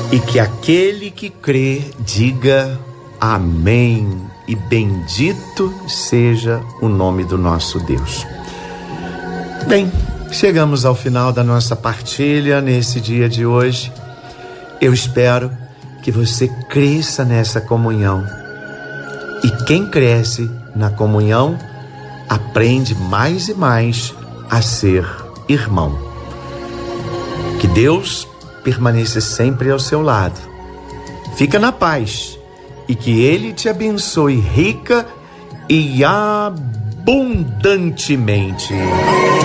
E que aquele que crê diga amém, e bendito seja o nome do nosso Deus. Bem, chegamos ao final da nossa partilha nesse dia de hoje. Eu espero que você cresça nessa comunhão. E quem cresce na comunhão aprende mais e mais a ser irmão. Que Deus permaneça sempre ao seu lado. Fica na paz e que Ele te abençoe rica e abundantemente.